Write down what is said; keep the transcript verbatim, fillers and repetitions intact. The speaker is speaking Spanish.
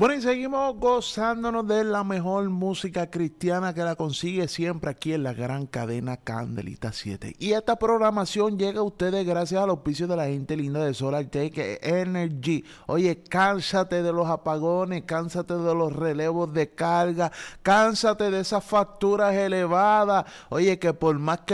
Bueno, y seguimos gozándonos de la mejor música cristiana que la consigue siempre aquí en la gran cadena Candelita siete. Y esta programación llega a ustedes gracias al auspicio de la gente linda de Solar Take Energy. Oye, cánsate de los apagones, cánsate de los relevos de carga, cánsate de esas facturas elevadas. Oye, que por más que